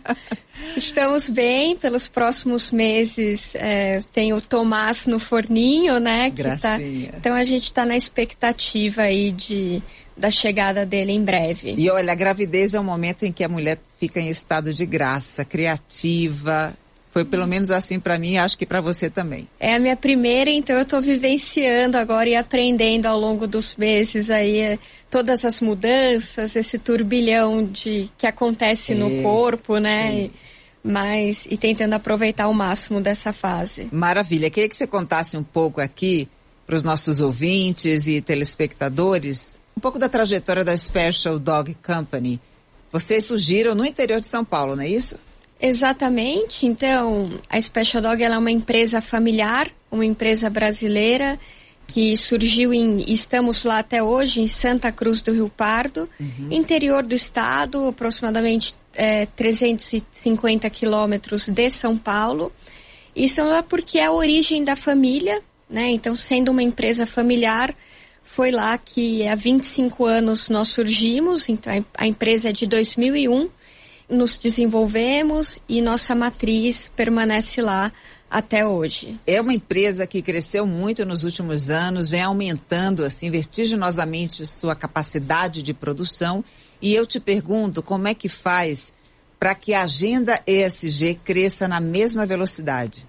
Estamos bem. Pelos próximos meses é, tem o Tomás no forninho, né? Que tá, então a gente está na expectativa aí de, da chegada dele em breve. E olha, a gravidez é um momento em que a mulher fica em estado de graça, criativa. Foi pelo menos assim para mim, acho que para você também. É a minha primeira, então eu estou vivenciando agora e aprendendo ao longo dos meses aí todas as mudanças, esse turbilhão de que acontece é, no corpo, né? É. E, mas, e tentando aproveitar o máximo dessa fase. Maravilha. Queria que você contasse um pouco aqui para os nossos ouvintes e telespectadores um pouco da trajetória da Special Dog Company. Vocês surgiram no interior de São Paulo, não é isso? Exatamente. Então, a Special Dog ela é uma empresa familiar, uma empresa brasileira que surgiu em, estamos lá até hoje, em Santa Cruz do Rio Pardo, uhum. interior do estado, aproximadamente é, trezentos e cinquenta quilômetros de São Paulo. Isso é porque é a origem da família, né? Então, sendo uma empresa familiar, foi lá que há vinte e cinco anos nós surgimos. Então, a empresa é de dois mil e um. Nos desenvolvemos e nossa matriz permanece lá até hoje. É uma empresa que cresceu muito nos últimos anos, vem aumentando assim vertiginosamente sua capacidade de produção, e eu te pergunto como é que faz para que a agenda E S G cresça na mesma velocidade?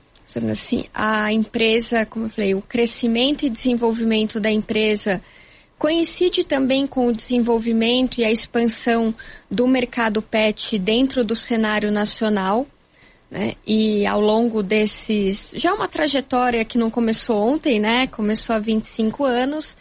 Assim, a empresa, como eu falei, o crescimento e desenvolvimento da empresa coincide também com o desenvolvimento e a expansão do mercado pet dentro do cenário nacional, né? E ao longo desses... Já uma trajetória que não começou ontem, né? Começou há vinte e cinco anos.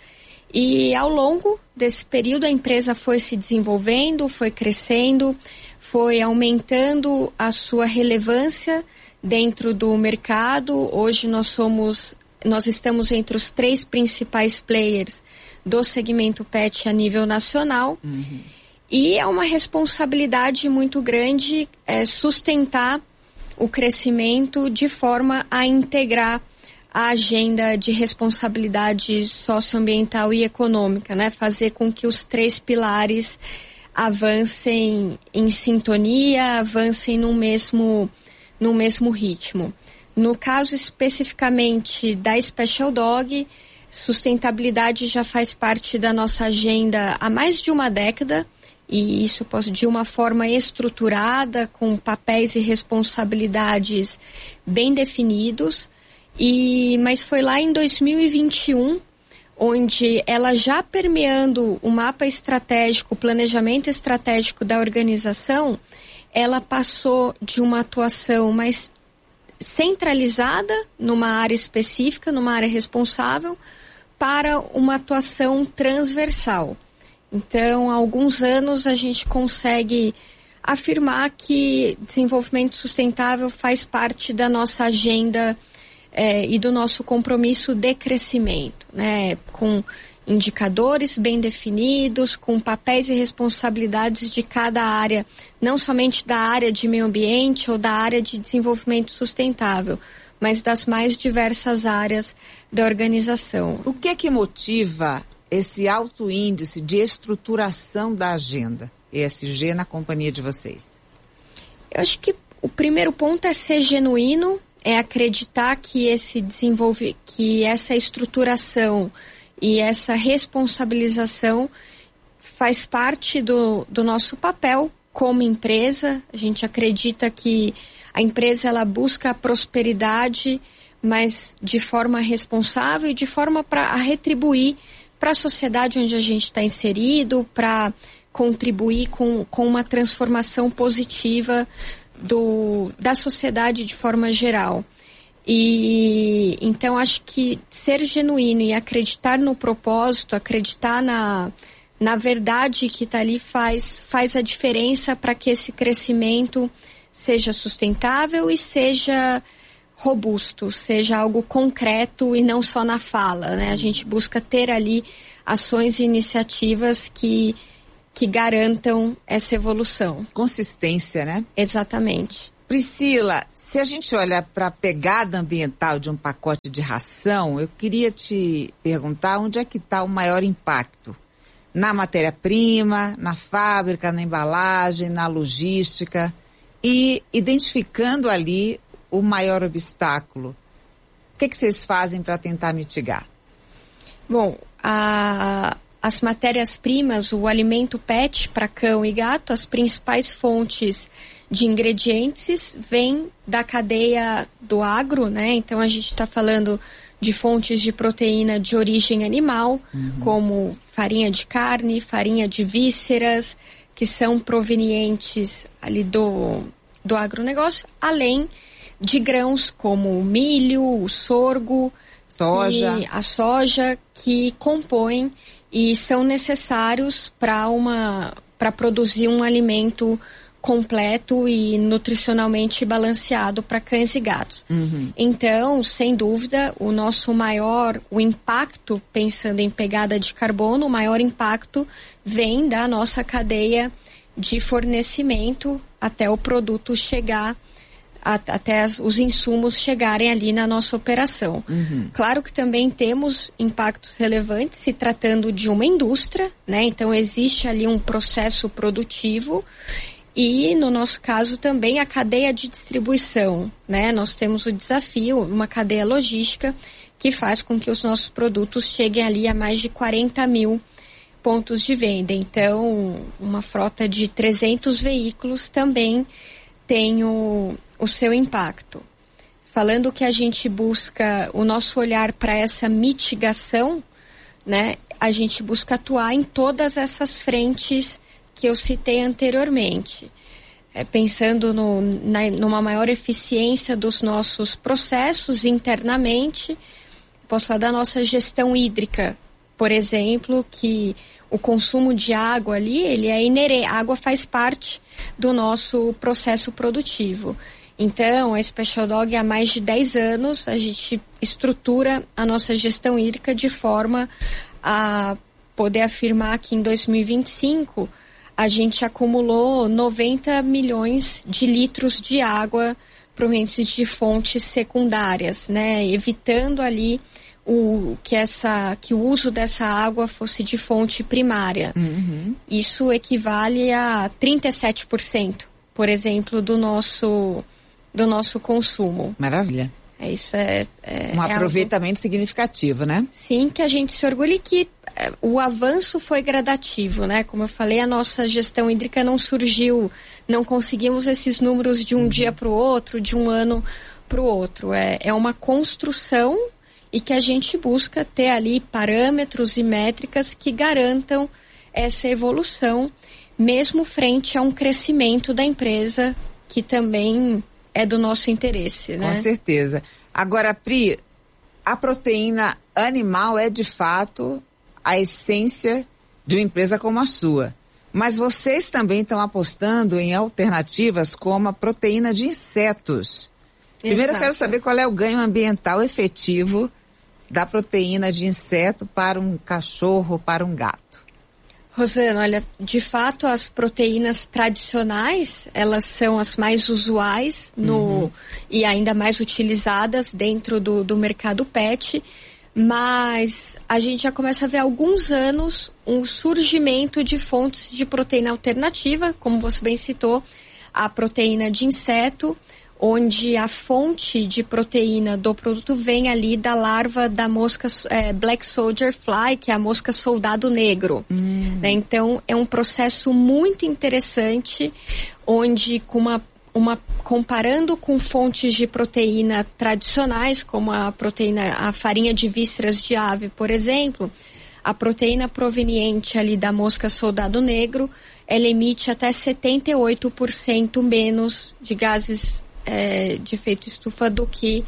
E ao longo desse período a empresa foi se desenvolvendo, foi crescendo, foi aumentando a sua relevância dentro do mercado. Hoje nós somos... Nós estamos entre os três principais players do segmento pet a nível nacional. Uhum. E é uma responsabilidade muito grande é, sustentar o crescimento de forma a integrar a agenda de responsabilidade socioambiental e econômica, né? Fazer com que os três pilares avancem em sintonia, avancem no mesmo, no mesmo ritmo. No caso especificamente da Special Dog, sustentabilidade já faz parte da nossa agenda há mais de uma década, e isso de uma forma estruturada, com papéis e responsabilidades bem definidos. E, mas foi lá em dois mil e vinte e um, onde ela já permeando o mapa estratégico, o planejamento estratégico da organização, ela passou de uma atuação mais centralizada numa área específica, numa área responsável, para uma atuação transversal. Então, há alguns anos a gente consegue afirmar que desenvolvimento sustentável faz parte da nossa agenda é, e do nosso compromisso de crescimento, né? Com indicadores bem definidos, com papéis e responsabilidades de cada área, não somente da área de meio ambiente ou da área de desenvolvimento sustentável, mas das mais diversas áreas da organização. O que é que motiva esse alto índice de estruturação da agenda E S G na companhia de vocês? Eu acho que o primeiro ponto é ser genuíno, é acreditar que esse desenvolve, que essa estruturação e essa responsabilização faz parte do, do nosso papel como empresa. A gente acredita que a empresa ela busca a prosperidade, mas de forma responsável e de forma para retribuir para a sociedade onde a gente está inserido, para contribuir com, com uma transformação positiva do, da sociedade de forma geral. E então acho que ser genuíno e acreditar no propósito, acreditar na, na verdade que está ali faz, faz a diferença para que esse crescimento seja sustentável e seja robusto, seja algo concreto e não só na fala, né? A gente busca ter ali ações e iniciativas que, que garantam essa evolução. Consistência, né? Exatamente. Priscila, se a gente olha para a pegada ambiental de um pacote de ração, eu queria te perguntar onde é que está o maior impacto? Na matéria-prima, na fábrica, na embalagem, na logística, e identificando ali o maior obstáculo. O que, que vocês fazem para tentar mitigar? Bom, a, as matérias-primas, o alimento pet para cão e gato, as principais fontes de ingredientes vêm da cadeia do agro, né? Então a gente está falando de fontes de proteína de origem animal, uhum. como farinha de carne, farinha de vísceras, que são provenientes ali do, do agronegócio, além de grãos como o milho, o sorgo, soja. Que, a soja, que compõem e são necessários para uma para produzir um alimento completo e nutricionalmente balanceado para cães e gatos. Uhum. Então, sem dúvida, o nosso maior, o impacto, pensando em pegada de carbono, o maior impacto vem da nossa cadeia de fornecimento até o produto chegar, a, até as, os insumos chegarem ali na nossa operação. Uhum. Claro que também temos impactos relevantes se tratando de uma indústria, né? Então existe ali um processo produtivo e, no nosso caso, também a cadeia de distribuição, né? Nós temos o desafio, uma cadeia logística que faz com que os nossos produtos cheguem ali a mais de quarenta mil pontos de venda. Então, uma frota de trezentos veículos também tem o, o seu impacto. Falando que a gente busca o nosso olhar para essa mitigação, né? A gente busca atuar em todas essas frentes que eu citei anteriormente, é, pensando no, na, numa maior eficiência dos nossos processos internamente. Posso falar da nossa gestão hídrica, por exemplo, que o consumo de água ali, ele é inerente, a água faz parte do nosso processo produtivo. Então, a Special Dog, há mais de dez anos, a gente estrutura a nossa gestão hídrica de forma a poder afirmar que em dois mil e vinte e cinco a gente acumulou noventa milhões de litros de água provenientes de fontes secundárias, né? Evitando ali o, que, essa, que o uso dessa água fosse de fonte primária. Uhum. Isso equivale a trinta e sete por cento, por exemplo, do nosso, do nosso consumo. Maravilha. É, isso é, é um é aproveitamento algo, significativo, né? Sim, que a gente se orgulha e que é, o avanço foi gradativo, né? Como eu falei, a nossa gestão hídrica não surgiu, não conseguimos esses números de um uhum. dia para o outro, de um ano para o outro. É, é uma construção e que a gente busca ter ali parâmetros e métricas que garantam essa evolução, mesmo frente a um crescimento da empresa que também é do nosso interesse, né? Com certeza. Agora, Pri, a proteína animal é de fato a essência de uma empresa como a sua. Mas vocês também estão apostando em alternativas como a proteína de insetos. Primeiro Exato. Eu quero saber qual é o ganho ambiental efetivo da proteína de inseto para um cachorro, para um gato. Rosana, olha, de fato as proteínas tradicionais, elas são as mais usuais no, uhum. e ainda mais utilizadas dentro do, do mercado pet, mas a gente já começa a ver há alguns anos um surgimento de fontes de proteína alternativa, como você bem citou, a proteína de inseto, onde a fonte de proteína do produto vem ali da larva da mosca é, Black Soldier Fly, que é a mosca soldado negro. Hum. Né? Então, é um processo muito interessante, onde com uma, uma, comparando com fontes de proteína tradicionais, como a proteína, a farinha de vísceras de ave, por exemplo, a proteína proveniente ali da mosca soldado negro, ela emite até setenta e oito por cento menos de gases é, de efeito estufa do que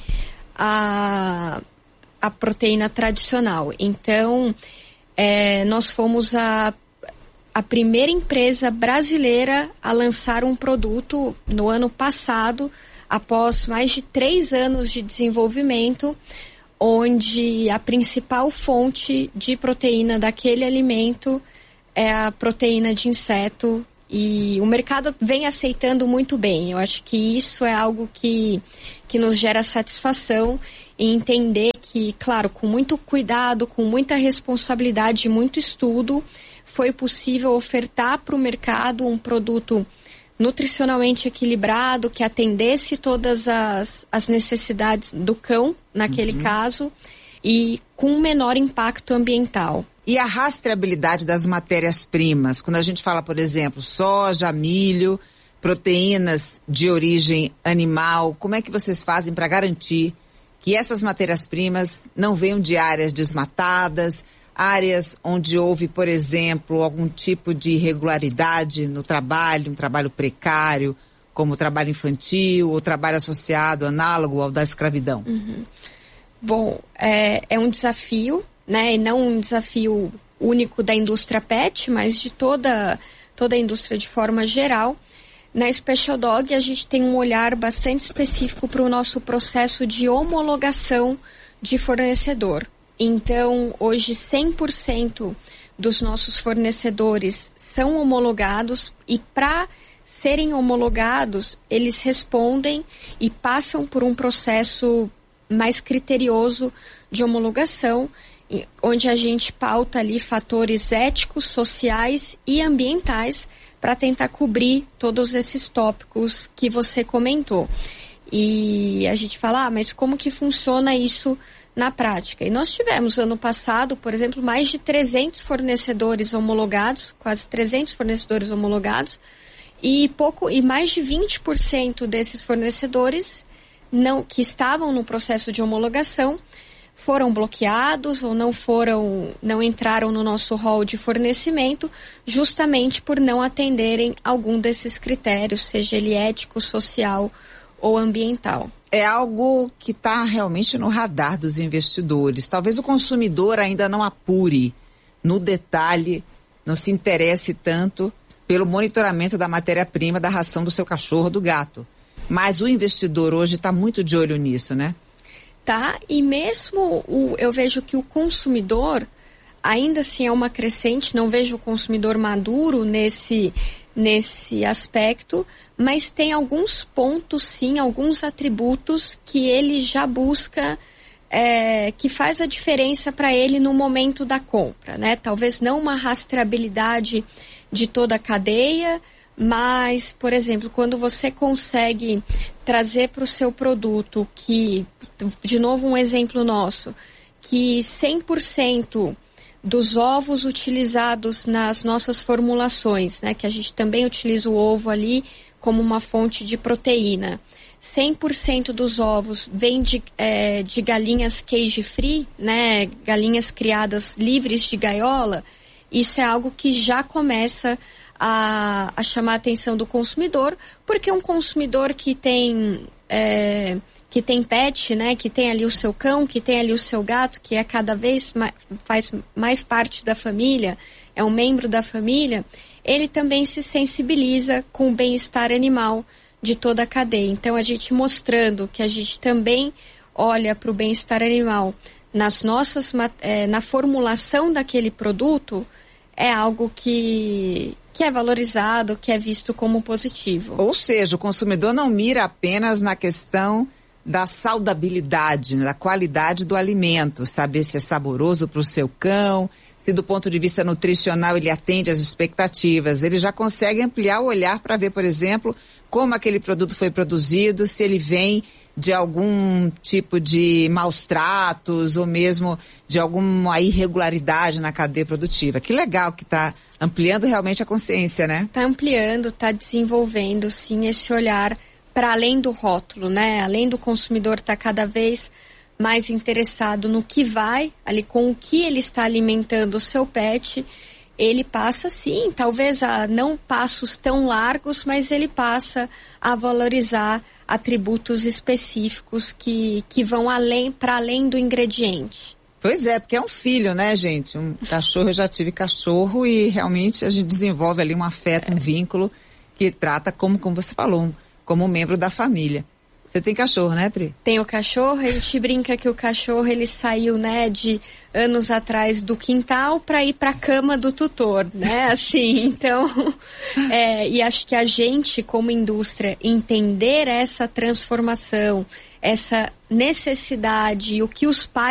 a, a proteína tradicional. Então, é, nós fomos a, a primeira empresa brasileira a lançar um produto no ano passado, após mais de três anos de desenvolvimento, onde a principal fonte de proteína daquele alimento é a proteína de inseto, e o mercado vem aceitando muito bem. Eu acho que isso é algo que, que nos gera satisfação em entender que, claro, com muito cuidado, com muita responsabilidade e muito estudo, foi possível ofertar para o mercado um produto nutricionalmente equilibrado, que atendesse todas as, as necessidades do cão, naquele uhum. caso, e com menor impacto ambiental. E a rastreabilidade das matérias-primas, quando a gente fala, por exemplo, soja, milho, proteínas de origem animal, como é que vocês fazem para garantir que essas matérias-primas não venham de áreas desmatadas, áreas onde houve, por exemplo, algum tipo de irregularidade no trabalho, um trabalho precário, como o trabalho infantil ou trabalho associado, análogo ao da escravidão? Uhum. Bom, é, é um desafio, né, e não um desafio único da indústria pet, mas de toda, toda a indústria de forma geral. Na Special Dog, a gente tem um olhar bastante específico para o nosso processo de homologação de fornecedor. Então, hoje, cem por cento dos nossos fornecedores são homologados, e para serem homologados, eles respondem e passam por um processo mais criterioso de homologação, onde a gente pauta ali fatores éticos, sociais e ambientais para tentar cobrir todos esses tópicos que você comentou. E a gente fala, ah, mas como que funciona isso na prática? E nós tivemos ano passado, por exemplo, mais de trezentos fornecedores homologados, quase trezentos fornecedores homologados, e pouco e mais de vinte por cento desses fornecedores não, que estavam no processo de homologação foram bloqueados ou não foram, não entraram no nosso rol de fornecimento, justamente por não atenderem algum desses critérios, seja ele ético, social ou ambiental. É algo que está realmente no radar dos investidores. Talvez o consumidor ainda não apure no detalhe, não se interesse tanto pelo monitoramento da matéria-prima da ração do seu cachorro ou do gato. Mas o investidor hoje está muito de olho nisso, né? Tá, e mesmo o, eu vejo que o consumidor ainda assim é uma crescente, não vejo o consumidor maduro nesse, nesse aspecto, mas tem alguns pontos sim, alguns atributos que ele já busca, é, que faz a diferença para ele no momento da compra, né? Talvez não uma rastreabilidade de toda a cadeia, mas, por exemplo, quando você consegue trazer para o seu produto que, de novo um exemplo nosso, que cem por cento dos ovos utilizados nas nossas formulações, né, que a gente também utiliza o ovo ali como uma fonte de proteína, cem por cento dos ovos vem de, é, de galinhas cage-free, né, galinhas criadas livres de gaiola, isso é algo que já começa A, a chamar a atenção do consumidor, porque um consumidor que tem, é, que tem pet, né, que tem ali o seu cão, que tem ali o seu gato, que é cada vez mais, faz mais parte da família, é um membro da família, ele também se sensibiliza com o bem-estar animal de toda a cadeia. Então, a gente mostrando que a gente também olha para o bem-estar animal nas nossas, é, na formulação daquele produto, é algo que... que é valorizado, que é visto como positivo. Ou seja, o consumidor não mira apenas na questão da saudabilidade, né, da qualidade do alimento, saber se é saboroso para o seu cão, se do ponto de vista nutricional ele atende às expectativas. Ele já consegue ampliar o olhar para ver, por exemplo, como aquele produto foi produzido, se ele vem de algum tipo de maus tratos ou mesmo de alguma irregularidade na cadeia produtiva. Que legal que está ampliando realmente a consciência, né? Está ampliando, está desenvolvendo, sim, esse olhar para além do rótulo, né? Além do consumidor estar tá cada vez mais interessado no que vai, ali com o que ele está alimentando o seu pet, ele passa sim, talvez a não passos tão largos, mas ele passa a valorizar atributos específicos que, que vão além, para além do ingrediente. Pois é, porque é um filho, né, gente? Um cachorro, eu já tive cachorro e realmente a gente desenvolve ali um afeto, um vínculo que trata como, como você falou, um, como um membro da família. Você tem cachorro, né, Pri? Tenho cachorro, a gente brinca que o cachorro ele saiu, né, de anos atrás do quintal para ir para a cama do tutor, né, assim, então, é, e acho que a gente, como indústria, entender essa transformação, essa necessidade, o que os pais